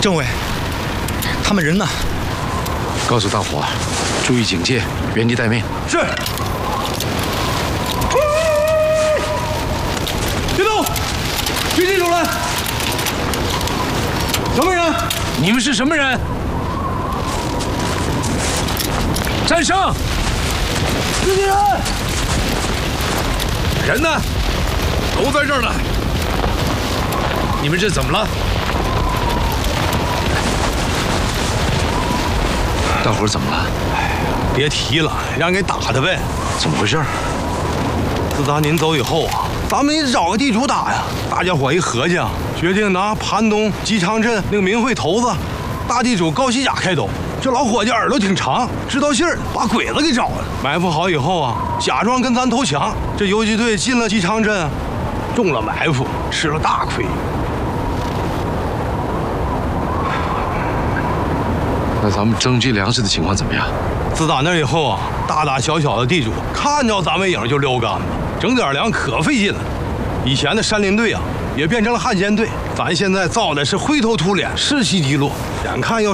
政委，他们人呢？ 告诉大伙，注意警戒，原地待命。 是。别动！举起手来！什么人？ 你们是什么人？站上！ 自己人！ 人呢？都在这儿呢。你们这怎么了？大伙儿怎么了？ 别提了，让人给打的呗。 怎么回事？ 自打您走以后啊，咱们也找个地主打呀。大家伙一合计啊，决定拿盘东吉昌镇那个民会头子大地主高西甲开刀。这老伙计耳朵挺长，知道信儿，把鬼子给找了。埋伏好以后啊，假装跟咱投降。这游击队进了吉昌镇，中了埋伏，吃了大亏。 那咱们征集粮食的情况怎么样？ 自打那以后啊，大大小小的地主看着咱们影就撩杆子，整点粮可费劲了。以前的山林队啊，也变成了汉奸队。咱现在造的是灰头土脸，士气低落，眼看要